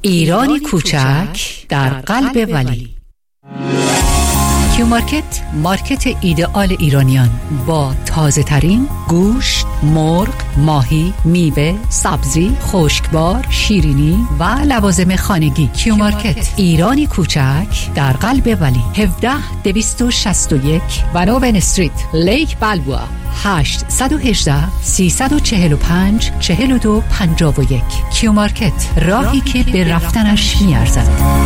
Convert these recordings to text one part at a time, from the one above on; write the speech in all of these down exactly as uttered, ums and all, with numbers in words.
ایرانی کوچک در قلب ولی. کیو مارکت، مارکت ایدئال ایرانیان با تازه ترین گوشت، مرغ، ماهی، میوه، سبزی، خشکبار، شیرینی و لوازم خانگی. کیو مارکت، ایرانی کوچک در قلب ولی. هفده دویست و شصت و یک ونوون استریت، لیک بلبوا. هشت یک هشت سه چهار پنج چهار دو پنج یک. کیو مارکت، راهی که به رفتنش میارزد.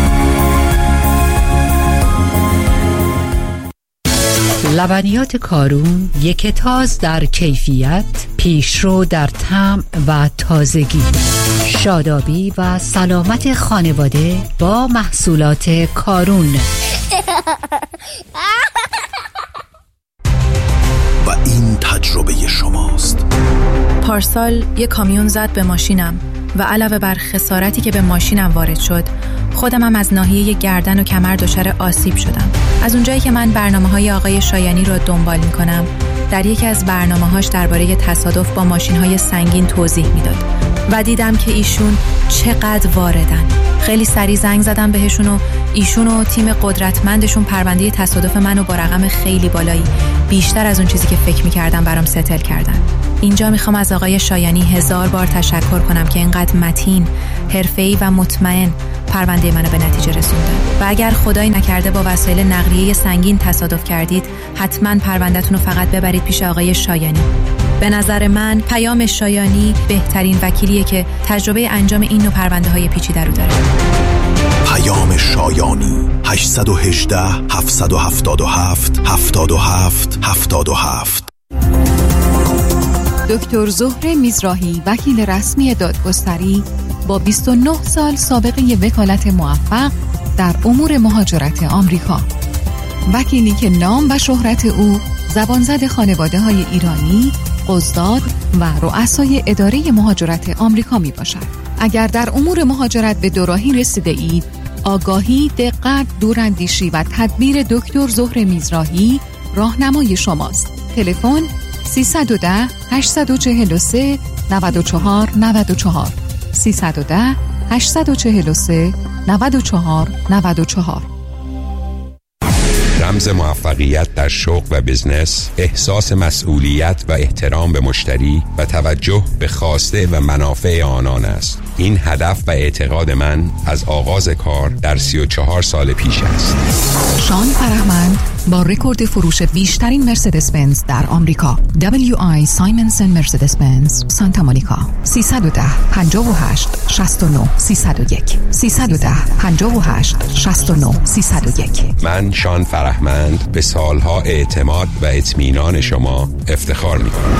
لبنیات کارون، یک تاز در کیفیت، پیشرو در طعم و تازگی. شادابی و سلامت خانواده با محصولات کارون. و این تجربه شماست. پارسال یک کامیون زد به ماشینم و علاوه بر خسارتی که به ماشینم وارد شد، خودم هم از ناحیه گردن و کمر دچار آسیب شدم. از اونجایی که من برنامه‌های آقای شایانی رو دنبال می‌کنم، در یکی از برنامه‌هاش درباره تصادف با ماشین‌های سنگین توضیح میداد و دیدم که ایشون چقدر واردن. خیلی سریع زنگ زدم بهشون و ایشون و تیم قدرتمندشون پرونده تصادف منو با رقم خیلی بالایی، بیشتر از اون چیزی که فکر می‌کردم، برام ستل کردن. اینجا میخوام از آقای شایانی هزار بار تشکر کنم که اینقدر متین، حرفه‌ای و مطمئن پرونده منو به نتیجه رسوندن. و اگر خدایی نکرده با وسایل نقلیه سنگین تصادف کردید، حتما پرونده‌تون رو فقط ببرید پیش آقای شایانی. به نظر من پیام شایانی بهترین وکیلیه که تجربه انجام این نوع پرونده‌های پیچیده رو داره. پیام شایانی هشت یک هشت هفت هفت هفت هفت هفت هفت هفت. دکتر زهره میزراهی، وکیل رسمی دادگستری با بیست و نه سال سابقه وکالت موفق در امور مهاجرت آمریکا. وکیلی که نام و شهرت او زبانزد خانواده های ایرانی، قضات و رؤسای اداره مهاجرت آمریکا می باشد. اگر در امور مهاجرت به دوراهی رسیده اید، آگاهی، دقت، دوراندیشی و تدبیر دکتر زهره میزراهی راهنمای شماست. تلفن سیصد و ده هشتصد و چهل و سه نود و چهار نود و چهار سیصد و ده هشتصد و چهل و سه نود و چهار نود و چهار. رمز موفقیت در شغل و بزنس، احساس مسئولیت و احترام به مشتری و توجه به خواسته و منافع آنان است. این هدف و اعتقاد من از آغاز کار در سی و چهار سال پیش است. شان فرهمند با رکورد فروش بیشترین مرسدس بنز در آمریکا، دبلیو آی سایمنسن مرسدس بنز سانتا مونیکا. سیصد و ده پنجاه و هشت شصت و نه سیصد و یک سیصد و ده پنجاه و هشت شصت و نه سیصد و یک. من شان فرهمند به سالها اعتماد و اطمینان شما افتخار می‌کنم.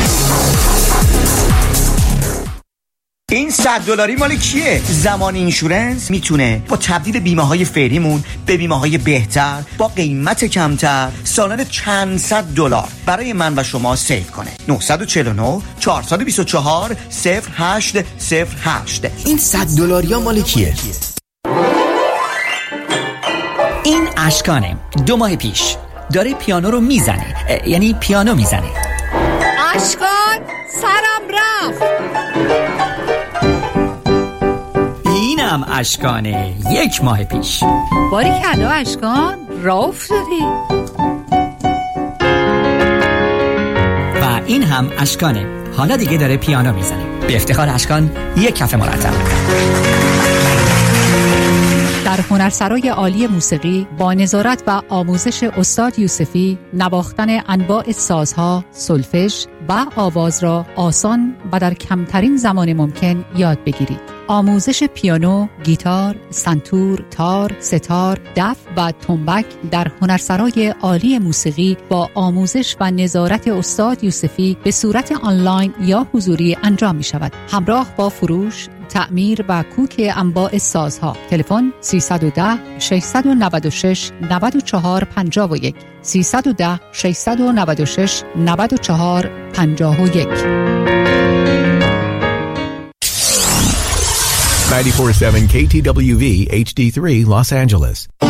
این صد دلاری مال کیه؟ زمان اینشورنس میتونه با تبدیل بیمه های فعلیمون به بیمه های بهتر با قیمت کمتر سالانه چند صد دلار برای من و شما سیو کنه. نه چهار نه چهار دو چهار صفر هشت صفر هشت. این صد دلاری ها مال کیه؟ این اشکانه. دو ماه پیش داره پیانو رو میزنه، یعنی پیانو میزنه. اشکان سرم رفت. اینم اشکانه. یک ماه پیش. باریکلا اشکان، راه افتادی. و این هم اشکانه. حالا دیگه داره پیانو میزنه. به افتخار اشکان یک کف مرتب. در هنرسرای عالی موسیقی با نظارت و آموزش استاد یوسفی، نواختن انواع سازها، سولفژ و آواز را آسان و در کمترین زمان ممکن یاد بگیرید. آموزش پیانو، گیتار، سنتور، تار، ستار، دف و تنبک در هنرسرای عالی موسیقی با آموزش و نظارت استاد یوسفی به صورت آنلاین یا حضوری انجام می شود. همراه با فروش، تعمیر و کوک انواع سازها. تلفن سیصد و ده ششصد و نود و شش نود و چهار پنجاه و یک سیصد و ده ششصد و نود و شش نود و چهار پنجاه و یک. ninety-four point seven K T W V H D three Los Angeles.